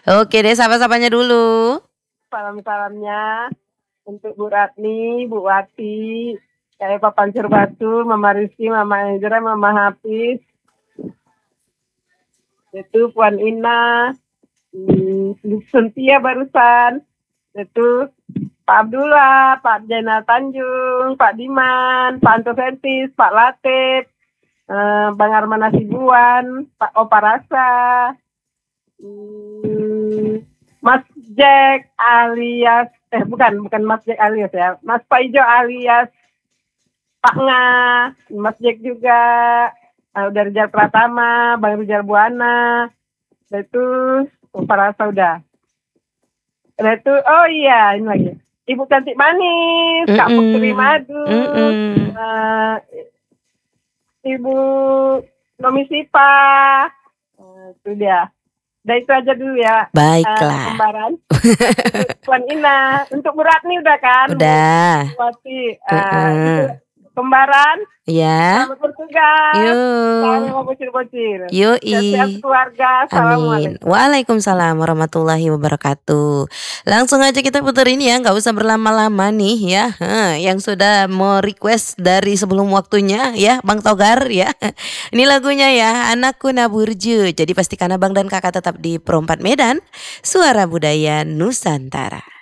Oke deh, sapa-sapanya dulu. Salam-salamnya untuk Bu Ratni, Bu Wati, saya Pak Pancur Batu, Mama Rizky, Mama Ezra, Mama Hafiz, itu Puan Ina, Sentia barusan, itu Pak Abdullah, Pak Jainal Tanjung, Pak Diman, Pak Anto Sentis, Pak Latif, Bang Arman Hasibuan, Pak Oparasa, Mas Jack alias bukan Mas Jack alias ya, Mas Paijo alias Pak Nga, Mas Jack juga, udah Rizal Pratama, Bang Rizal Buana, itu Oparasa udah. Itu oh iya ini lagi Ibu Cantik Manis, Kak Putri Madu, Ibu Nomi Sipa, itu dia. Udah itu aja dulu ya. Baiklah. Kembaran. Puan Ina, untuk Bu Ratni udah kan? Udah. Bu Wati, itu kembaran. Iya. Selamat bertugas. Yuk. Salam sama bocil-bocil. Yoi. Sehat keluarga. Amin. Waalaikumsalam warahmatullahi wabarakatuh. Langsung aja kita puterin ya, nggak usah berlama-lama nih ya. Yang sudah mau request dari sebelum waktunya ya, Bang Togar ya. Ini lagunya ya, Anakku Naburju. Jadi pastikan abang dan kakak tetap di Pro 4 Medan, Suara Budaya Nusantara.